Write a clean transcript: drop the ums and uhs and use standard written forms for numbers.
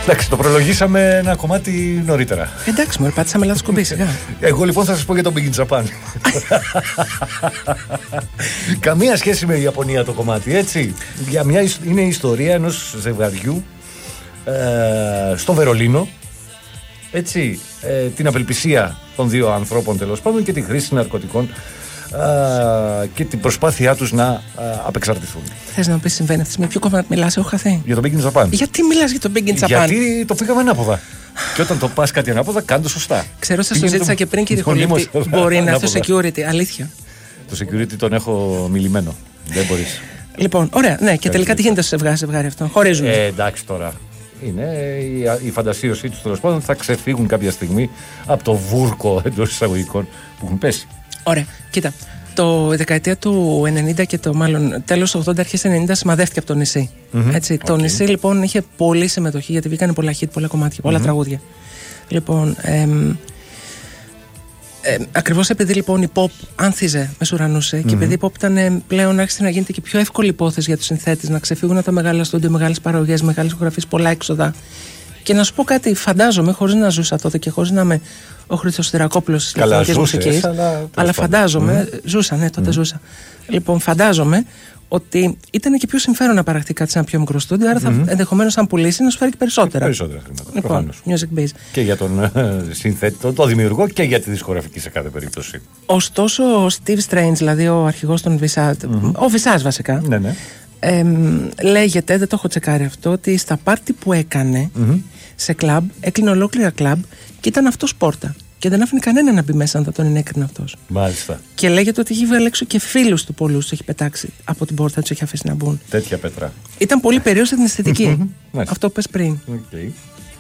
Εντάξει, το προλογίσαμε ένα κομμάτι νωρίτερα. Εντάξει, μου πάτησαμε λάθος κουμπί, σιγά. Εγώ λοιπόν θα σας πω για τον Big in Japan. Καμία σχέση με η Ιαπωνία το κομμάτι, έτσι. Είναι η ιστορία ενός ζευγαριού στο Βερολίνο. Έτσι, την απελπισία των δύο ανθρώπων τέλος πάντων και τη χρήση ναρκωτικών και την προσπάθειά τους να απεξαρτηθούν. Θες να μου πεις συμβαίνει αυτή με ποιο κομμάτι μιλάς, έχω χαθεί. Για τον Big in Japan. Γιατί μιλάς για τον Big in Japan? Γιατί το φύγαμε ανάποδα. Και όταν το πας κάτι ανάποδα, κάντε σωστά. Ξέρω, σας το ζήτησα και πριν, κύριε Χολύπτη. Μπορεί να έρθει το security, αλήθεια. Το security τον έχω μιλημένο. Δεν μπορείς. Λοιπόν, ωραία, ναι, και τελικά τι γίνεται στο ζευγάρι αυτό? Χωρίζουν. Εντάξει τώρα. Είναι η φαντασίωσή τους τέλος πάντων, θα ξεφύγουν κάποια στιγμή από το βούρκο εντός εισαγωγικών που έχουν πέσει. Ωραία, κοίτα. Το δεκαετία του 90 και το μάλλον τέλος του 80, αρχές 90 σημαδεύτηκε από το νησί. Έτσι, το νησί λοιπόν είχε πολλή συμμετοχή γιατί βγήκαν πολλά hit, πολλά κομμάτια, πολλά τραγούδια. Λοιπόν, ακριβώς επειδή λοιπόν η pop άνθιζε, μεσουρανούσε και επειδή η pop ήταν πλέον άρχισε να γίνεται και πιο εύκολη υπόθεση για τους συνθέτες, να ξεφύγουν από τα μεγάλα στούντιο, μεγάλες παραγωγές, μεγάλες ηχογραφίες, πολλά έξοδα. Και να σου πω κάτι, φαντάζομαι, χωρίς να ζούσα τότε και χωρίς να είμαι ο Χρήστος Θηρακόπουλος της ηλεκτρονικής μουσικής, αλλά φαντάζομαι, ζούσα, ναι, τότε ζούσα. Λοιπόν, φαντάζομαι ότι ήταν και πιο συμφέρον να παραχθεί κάτι σε ένα πιο μικρό στούντιο, άρα θα ενδεχομένως αν πουλήσει να σου φέρει και περισσότερα. Περισσότερα χρήματα. Λοιπόν, Music Base. Και για τον συνθέτη, το δημιουργό και για τη δισκογραφική σε κάθε περίπτωση. Ωστόσο, ο Steve Strange, δηλαδή ο αρχηγός των Visage, ο Visage βασικά. Ναι. Λέγεται, δεν το έχω τσεκάρει αυτό, ότι στα πάρτι που έκανε σε κλαμπ, έκλεινε ολόκληρα κλαμπ και ήταν αυτός πόρτα. Και δεν άφηνε κανένα να μπει μέσα αν θα τον ενέκρινε αυτός. Μάλιστα. Και λέγεται ότι έχει βγάλει έξω και φίλους του πολλούς, τους έχει πετάξει από την πόρτα, τους έχει αφήσει να μπουν. Τέτοια πέτρα. Ήταν πολύ περίεργο στην αισθητική. Αυτό που πες πριν. Okay.